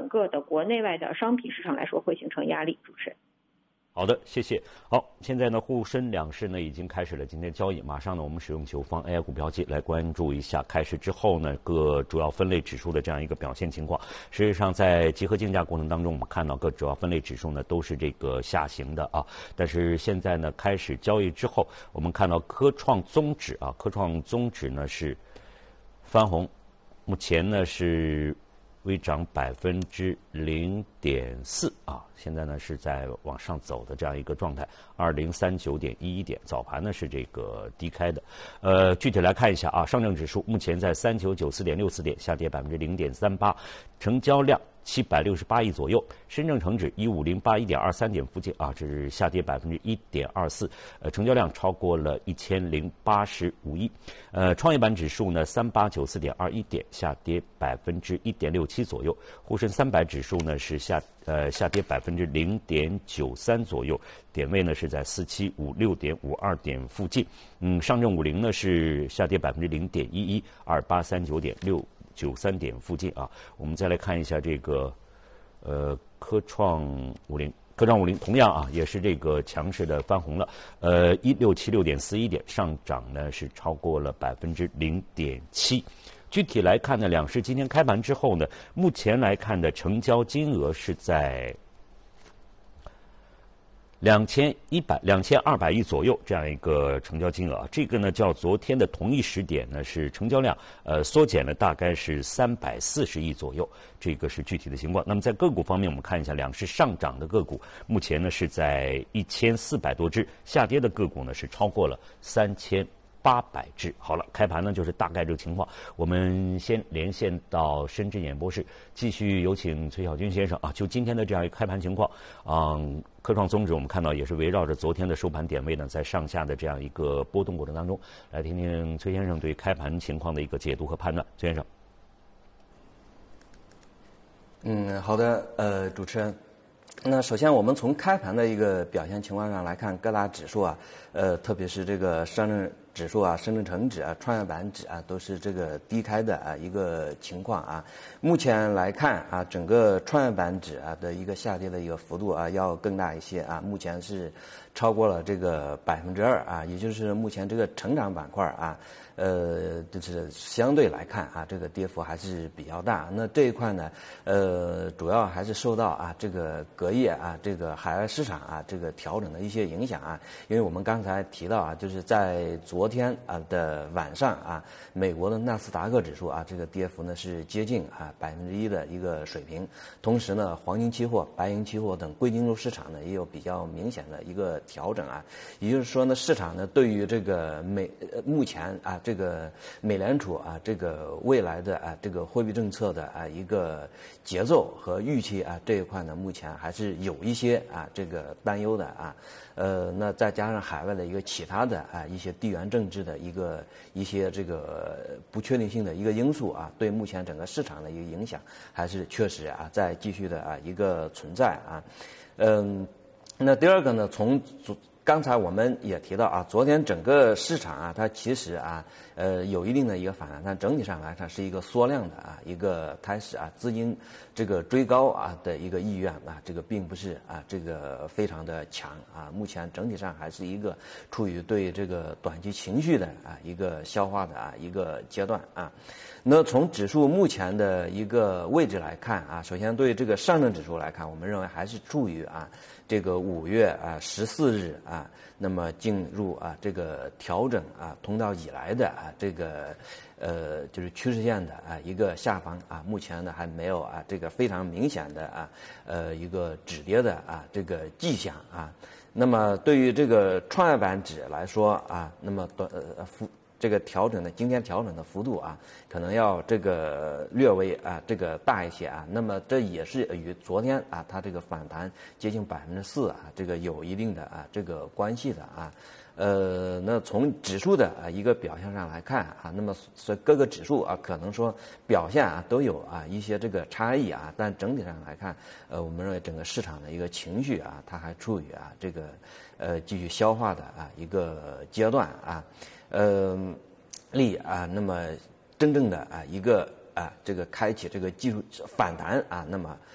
整个的国内外的商品市场来说会形成压力。主持人。 好的，谢谢。好，现在呢，沪深两市呢已经开始了今天交易，马上呢，我们使用九方 AI 股标记来关注一下开市之后呢各主要分类指数的这样一个表现情况。实际上，在集合竞价过程当中，我们看到各主要分类指数呢都是这个下行的啊。但是现在呢，开始交易之后，我们看到科创综指呢是翻红，目前呢是微涨0.4%啊，现在呢是在往上走的这样一个状态，2039.11点，早盘呢是这个低开的。具体来看一下啊，上证指数目前在3994.64点，下跌0.38%，成交量768亿左右。深证成指15081.23点附近啊，这是下跌1.24%，成交量超过了1085亿。创业板指数呢3894.21点，下跌1.67%左右。沪深300指数呢是下跌0.93%左右，点位呢是在4756.52点附近。上证50呢是下跌0.11%，2839.693点附近啊。我们再来看一下这个科创50同样啊也是这个强势的翻红了，1676.41点，上涨呢是超过了0.7%。具体来看呢，两市今天开盘之后呢，目前来看的成交金额是在2200亿左右这样一个成交金额，这个呢较昨天的同一时点呢是成交量缩减了大概是340亿左右，这个是具体的情况。那么在个股方面，我们看一下两市上涨的个股，目前呢是在1400多只，下跌的个股呢是超过了3800只。好了，开盘呢就是大概这个情况。我们先连线到深圳演播室，继续有请崔小军先生啊，就今天的这样一个开盘情况，科创综指我们看到也是围绕着昨天的收盘点位呢，在上下的这样一个波动过程当中，来听听崔先生对开盘情况的一个解读和判断。崔先生。好的，主持人。那首先我们从开盘的一个表现情况上来看，各大指数啊，特别是这个上证指数啊、深圳成指啊、创业板指啊，都是这个低开的啊一个情况啊。目前来看啊，整个创业板指啊的一个下跌的一个幅度啊要更大一些啊，目前是超过了这个2%啊，也就是目前这个成长板块啊，就是相对来看啊，这个跌幅还是比较大。那这一块呢，主要还是受到啊这个隔夜啊这个海外市场啊这个调整的一些影响啊，因为我们刚才提到啊，就是在昨天啊的晚上啊，美国的纳斯达克指数啊这个跌幅呢是接近啊1%的一个水平，同时呢，黄金期货、白银期货等贵金属市场呢也有比较明显的一个调整啊，也就是说呢，市场呢对于这个目前啊这个美联储啊这个未来的啊这个货币政策的啊一个节奏和预期啊这一块呢，目前还是有一些啊这个担忧的啊，那再加上海外的一个其他的啊一些地缘政治的一些这个不确定性的一个因素啊，对目前整个市场的一个影响还是确实啊在继续的啊一个存在啊，那第二个呢，从刚才我们也提到啊，昨天整个市场啊，它其实啊，有一定的一个反弹，但整体上来看是一个缩量的啊一个开始啊，资金这个追高啊的一个意愿啊，这个并不是啊这个非常的强啊，目前整体上还是一个处于对这个短期情绪的啊一个消化的啊一个阶段啊。那从指数目前的一个位置来看啊，首先对这个上证指数来看，我们认为还是处于啊这个5月啊14日啊，那么进入啊这个调整啊通道以来的啊这个就是趋势线的啊一个下方啊，目前呢还没有啊这个非常明显的啊一个止跌的啊这个迹象啊。那么对于这个创业板指来说啊，那么这个调整的今天调整的幅度啊，可能要这个略微啊这个大一些啊。那么这也是与昨天啊它这个反弹接近4%啊，这个有一定的啊这个关系的啊。那从指数的啊一个表现上来看啊，那么各个指数啊可能说表现啊都有啊一些这个差异啊，但整体上来看，我们认为整个市场的一个情绪啊，它还处于啊这个继续消化的啊一个阶段啊。那么真正的啊一个啊这个开启这个技术反弹啊，那么